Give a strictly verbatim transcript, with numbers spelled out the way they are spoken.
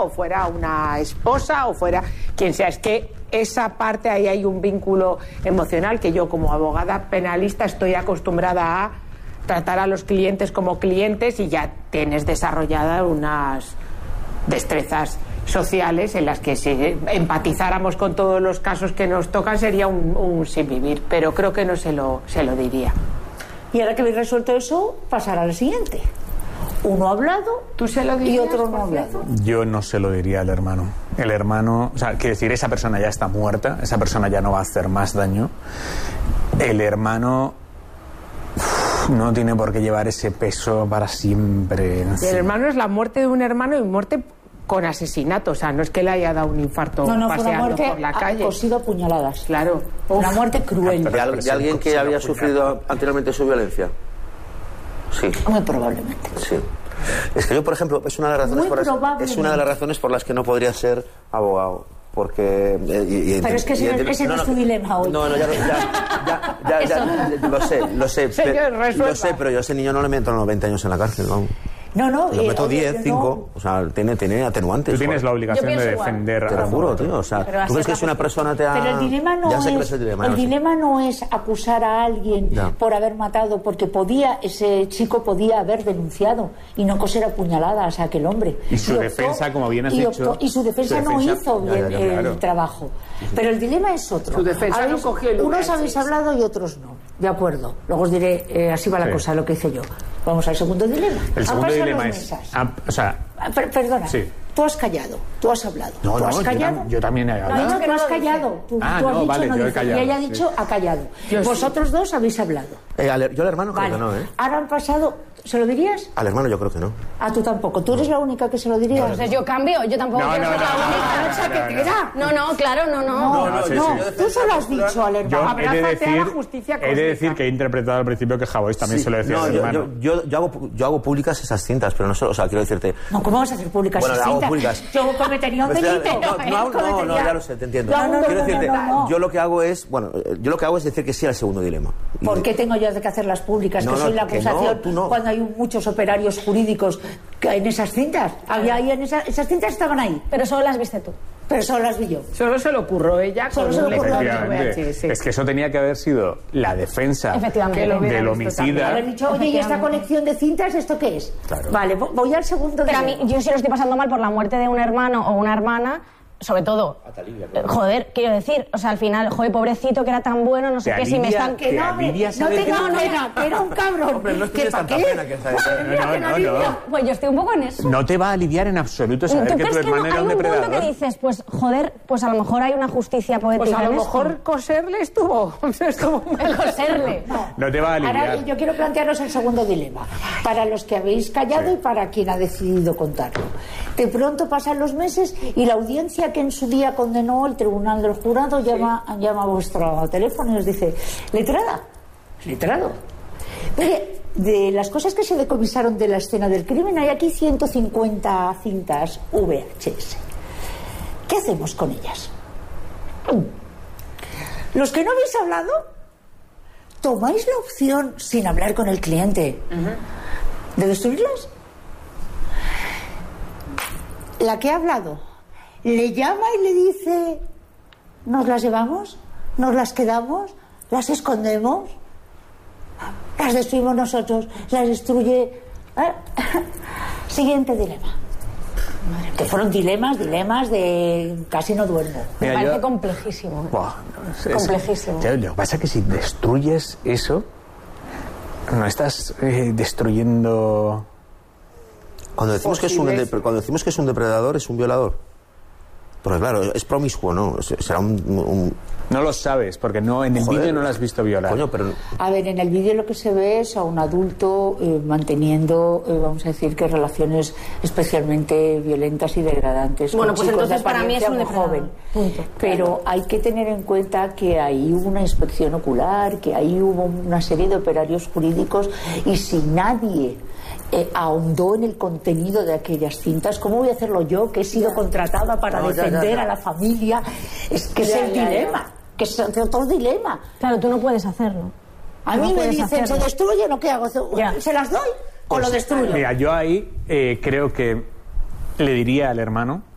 o fuera una esposa o fuera quien sea. Es que esa parte, ahí hay un vínculo emocional que yo como abogada penalista estoy acostumbrada a tratar a los clientes como clientes y ya tienes desarrolladas unas destrezas sociales en las que si empatizáramos con todos los casos que nos tocan sería un, un sinvivir, pero creo que no se lo, se lo diría. Y ahora que habéis resuelto eso, pasará al siguiente. Uno ha hablado, ¿tú se lo dirías, y otro no ha hablado? Yo no se lo diría al hermano. El hermano, o sea, quiere decir, esa persona ya está muerta, esa persona ya no va a hacer más daño. El hermano uf, no tiene por qué llevar ese peso para siempre. No sé. El hermano es la muerte de un hermano y muerte con asesinato, o sea, no es que le haya dado un infarto no, no, paseando fue una muerte por la calle. Cosido a puñaladas. Claro. Una muerte cruel. ¿De, al, ¿De alguien que había sufrido anteriormente su violencia? Sí. Muy probablemente. Sí. Es que yo, por ejemplo, es una de las razones, por las, es una de las razones por las que no podría ser abogado. Porque... Y, y, pero es que ese, y, ese no, no es tu dilema hoy. No, no, ya, ya, ya, ya, ya lo sé, lo sé. Señor, lo sé, pero yo a ese niño no le meto noventa años en la cárcel, vamos. No, no. Lo meto diez, no. cinco, o sea, tiene, tiene atenuantes. Tú tienes la obligación de defender a... Te lo juro, tío, o sea, tú crees que si una persona te ha... Pero el dilema no ya sé es... que es el dilema, el no, dilema sí. no es acusar a alguien ya. por haber matado, porque podía, ese chico podía haber denunciado y no coser a puñaladas a aquel hombre. Y su y defensa, optó, como bien has y dicho... Optó, y su defensa, su defensa no hizo bien ya, ya, ya, claro. el trabajo. Sí, sí. Pero el dilema es otro. Su defensa ¿Habéis, no cogió el lugar, unos habéis sí. hablado y otros no. De acuerdo. Luego os diré, eh, así va la sí. cosa, lo que hice yo. Vamos al segundo dilema. El segundo dilema es... Ah, o sea... Per, perdona, sí. tú has callado, tú has hablado. No, ¿Tú no, has callado? Yo, yo también he hablado. No, no, tú has callado. Tú, ah, tú has no, dicho vale, no yo dice. he callado. Y ella ha sí. dicho ha callado. Yo Vosotros sí. dos habéis hablado. Eh, al, yo al hermano creo vale. que no, ¿eh? Ahora han pasado... ¿Se lo dirías? Al hermano yo creo que no. Ah, tú tampoco. ¿Tú eres la única que se lo dirías? Entonces yo cambio, yo tampoco no, quiero no, ser la no, única. No, no, no, claro, no, no. No, no, sí, no. sí. Tú se lo has dicho al hermano. Yo he de decir, la justicia he de decir que he interpretado al principio que Javois también sí. se lo decía no, al yo, hermano. Yo, yo, yo, hago, yo hago públicas esas cintas, pero no solo, o sea, quiero decirte... No, ¿cómo vas a hacer públicas bueno, esas hago cintas? públicas. Yo cometería un delito. No, no, no, no, no, ya lo sé, te entiendo. No, no, quiero no, decirte, no, no, no. yo lo que hago es, bueno, yo lo que hago es decir que sí al segundo dilema. ¿Por qué tengo yo que hacerlas públicas? No, que no, soy la que acusación no, no. cuando hay muchos operarios jurídicos que en esas cintas. Había ahí en esas, esas cintas estaban ahí. Pero solo las viste tú. Pero solo las vi yo. Solo se lo ocurrió ella. Solo se lo ocurrió Es que eso tenía que haber sido la defensa del homicida. Haber dicho, oye, ¿y esta colección de cintas esto qué es? Claro. Vale, voy al segundo. Pero a mí, yo sí lo estoy pasando mal por la muerte de un hermano o una hermana. Sobre todo, joder, quiero decir, o sea, al final, joder, pobrecito que era tan bueno, no sé qué, si me están... Que no, no tenga pena, que era un cabrón. Hombre, no tienes tanta pena que no, no, no, no. Pues yo estoy un poco en eso. No te va a aliviar en absoluto saber que tu hermano era un depredador. Hay un punto que dices, pues, joder, pues a lo mejor hay una justicia poética. Pues a lo en mejor esto. coserle estuvo... estuvo coserle. No. No te va a aliviar. Ahora yo quiero plantearos el segundo dilema, para los que habéis callado sí. y para quien ha decidido contarlo. De pronto pasan los meses y la audiencia que en su día condenó el tribunal del jurado llama, sí. llama a vuestro teléfono y os dice, letrada, letrado. Mire, de las cosas que se decomisaron de la escena del crimen hay aquí ciento cincuenta cintas V H S. ¿Qué hacemos con ellas? Los que no habéis hablado, ¿tomáis la opción sin hablar con el cliente uh-huh. de destruirlas? La que ha hablado le llama y le dice, ¿nos las llevamos? ¿Nos las quedamos? ¿Las escondemos? Las destruimos nosotros, las destruye... ¿Eh? Siguiente dilema. Que fueron dilemas, dilemas de casi no duermo. Me Mira, parece yo... complejísimo. ¿eh? Buah, es, complejísimo. Es, lo que pasa es que si destruyes eso, no estás eh, destruyendo... Cuando decimos, que es un, cuando decimos que es un depredador, es un violador. Porque claro, es promiscuo, ¿no? Será un... un... No lo sabes, porque no en el vídeo no lo has visto violar. Coño, pero... A ver, en el vídeo lo que se ve es a un adulto eh, manteniendo, eh, vamos a decir, que relaciones especialmente violentas y degradantes. Bueno, con pues chicos entonces de para mí es un muy joven. Punto. Pero claro. hay que tener en cuenta que ahí hubo una inspección ocular, que ahí hubo una serie de operarios jurídicos y si nadie... Eh, ahondó en el contenido de aquellas cintas. ¿Cómo voy a hacerlo yo, que he sido contratada para no, defender ya, ya, ya. a la familia? Es que ya, es el ya, dilema, ya. que es otro dilema. Claro, tú no puedes hacerlo. A mí no me dicen, hacerlo. ¿se destruyen o qué hago? Ya. ¿Se las doy o pues, lo destruyo? Mira, yo ahí eh, creo que le diría al hermano